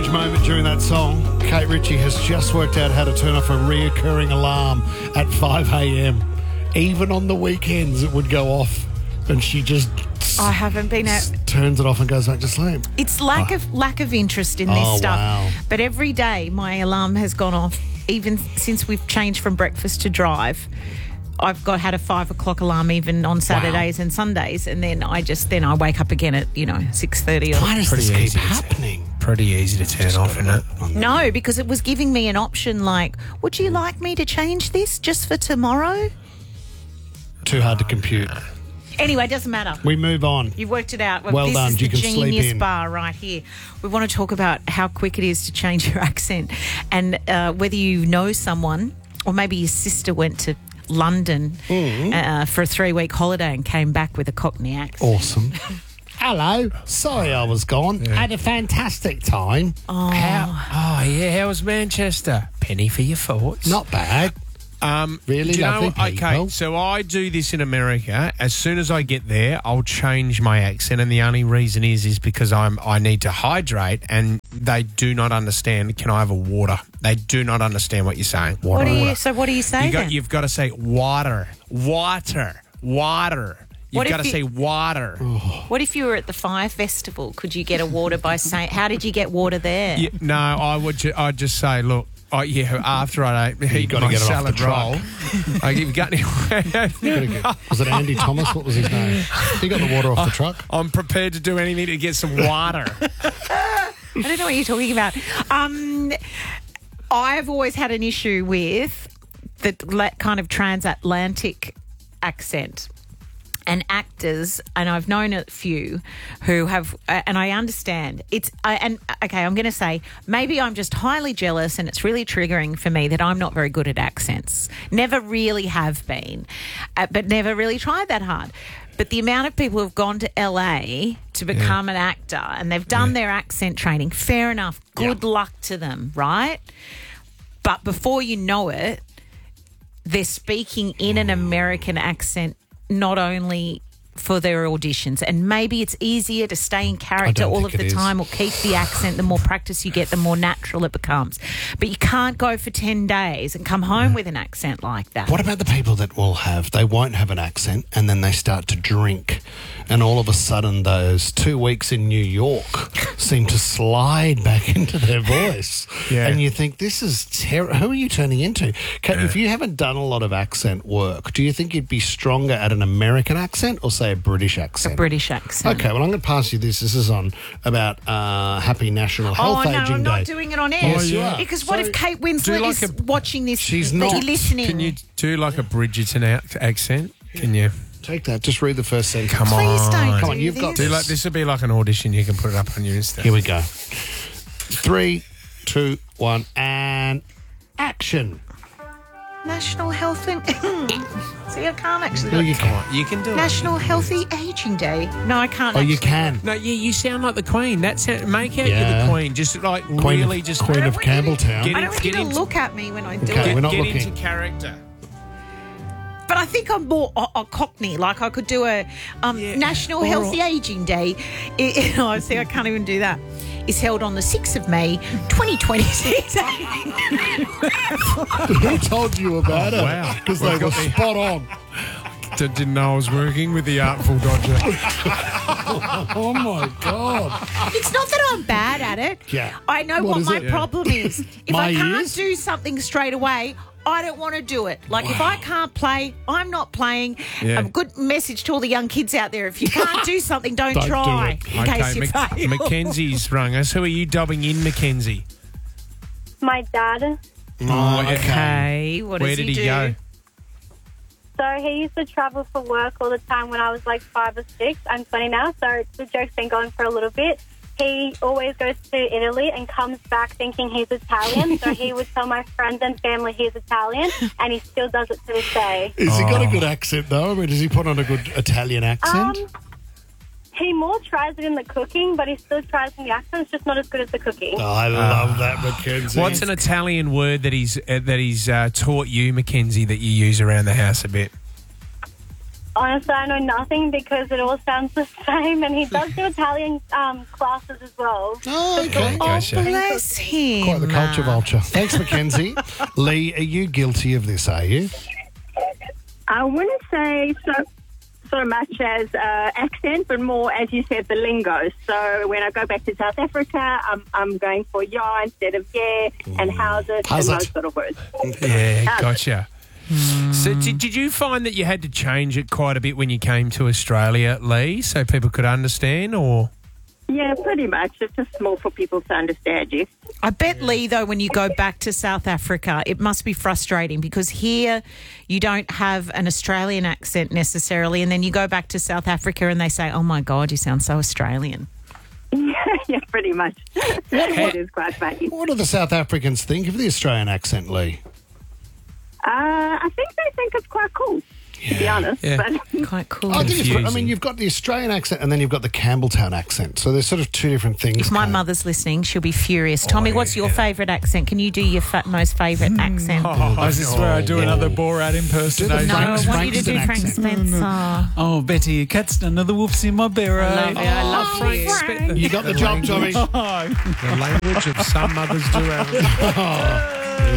huge moment during that song. Kate Ritchie has just worked out how to turn off a reoccurring alarm at 5 a.m. Even on the weekends, it would go off, and she just I haven't been at. turns it off and goes back to sleep. It's lack of interest in this stuff. Wow. But every day my alarm has gone off. Even since we've changed from breakfast to drive, I've had a 5 o'clock alarm even on Saturdays and Sundays, and then I wake up again at 6:30. Why does this keep happening? Pretty easy to turn off, isn't it? No, because it was giving me an option like, would you like me to change this just for tomorrow? Too hard to compute. Anyway, it doesn't matter. We move on. You've worked it out. Well this done. is You the can sleep genius in. bar right here. We want to talk about how quick it is to change your accent, and whether you know someone, or maybe your sister went to London for a 3-week holiday and came back with a Cockney accent. Awesome. Hello. Sorry I was gone. Had a fantastic time. How was Manchester? Penny for your thoughts. Not bad. Really do you lovely know, people. okay, so I do this in America. As soon as I get there, I'll change my accent, and the only reason is because I need to hydrate, and they do not understand. Can I have a water? They do not understand what you're saying. What do you say then? You've got to say water. You've got to say water. What if you were at the Fire Festival? Could you get a water by saying, how did you get water there? No, I'd just say, look. After I eat gotta my get it off the salad roll, you've got any. Was it Andy Thomas? What was his name? He got the water off the truck. I'm prepared to do anything to get some water. I don't know what you're talking about. I've always had an issue with the kind of transatlantic accent. And actors, and I've known a few who have, and I understand it's, I'm going to say maybe I'm just highly jealous, and it's really triggering for me that I'm not very good at accents. Never really have been, but never really tried that hard. But the amount of people who've gone to LA to become an actor, and they've done their accent training, fair enough, good luck to them, right? But before you know it, they're speaking in an American accent, not only for their auditions, and maybe it's easier to stay in character all of the time, or keep the accent. The more practice you get, the more natural it becomes. But you can't go for 10 days and come home with an accent like that. What about the people that they won't have an accent, and then they start to drink, and all of a sudden those 2 weeks in New York seem to slide back into their voice. And you think, this is terrible. Who are you turning into? If you haven't done a lot of accent work, do you think you'd be stronger at an American accent or say a British accent? A British accent. Okay, well, I'm going to pass you this. This is on about Happy National Health Aging Day. I'm not doing it on air. Yes, you are. Because what if Kate Winslet is watching this? She's not. Listening. Can you do like a Bridgerton accent? Can you? Take that. Just read the first sentence. Come Please on. don't Come on, do you've got this. This will be like an audition. You can put it up on your Insta. Here we go. 3, 2, 1, and action. National Health and see, I can't actually. No, you can't. You can do National Healthy Aging Day. No, I can't. Oh, you actually. can. No, you sound like the Queen. Make out Yeah. you're the Queen. Just like Queen really, of, just Queen of want you to- Campbelltown. Get I don't want you to look at me when I do Okay, it. we're not get looking. into character. But I think I'm more a Cockney. Like I could do a National Healthy Aging Day. See, I can't even do that. Is held on the 6th of May, 2026. Who told you about it? wow. Because they were spot on. Didn't know I was working with the Artful Dodger. Oh, my God. It's not that I'm bad at it. Yeah. I know What what is my it? problem is. If My I can't ears? do something straight away, I don't want to do it. Like, if I can't play, I'm not playing. Yeah. A good message to all the young kids out there. If you can't do something, don't Don't do try. it. In case you fail. Mackenzie's rung us. Who are you dubbing in, Mackenzie? My dad. Oh, Okay, what Where does did he he do? go? So he used to travel for work all the time when I was like 5 or 6. I'm 20 now, so the joke's been going for a little bit. He always goes to Italy and comes back thinking he's Italian. So he would tell my friends and family he's Italian, and he still does it to this day. Has he got a good accent, though? I mean, does he put on a good Italian accent? He more tries it in the cooking, but he still tries in the accent. It's just not as good as the cooking. Oh, I love that, Mackenzie. What's an Italian word that he's taught you, Mackenzie, that you use around the house a bit? Honestly, I know nothing because it all sounds the same, and he does do Italian classes as well. Oh, okay. Gotcha. Bless him. Quite the culture vulture. Thanks, Mackenzie. Lee, are you guilty of this, are you? I wouldn't say so much as accent, but more, as you said, the lingo. So when I go back to South Africa, I'm going for ja instead of yeah, and how's it, How's and it? those sort of words. Yeah, gotcha. So did you find that you had to change it quite a bit when you came to Australia, Lee, so people could understand, or? Yeah, pretty much. It's just more for people to understand you. I bet, Lee, though, when you go back to South Africa, it must be frustrating because here you don't have an Australian accent necessarily, and then you go back to South Africa and they say, oh, my God, you sound so Australian. Yeah, pretty much. It is quite funny. What do the South Africans think of the Australian accent, Lee? I think they think it's quite cool, to be honest. Yeah. But Quite cool. I think it's, I mean, Confusing. you've got the Australian accent and then you've got the Campbelltown accent. So there's sort of two different things. If my kind of- mother's listening, she'll be furious. Tommy, what's your favourite accent? Can you do your most favourite accent? Is this where I do another Borat impersonation? No, I Frank want you to do Frankston Frank accent. Spencer. Oh, Betty, you catched another whoops in my beret. I love Frank you. Spencer. You got the job, Tommy. The language of some mothers do have.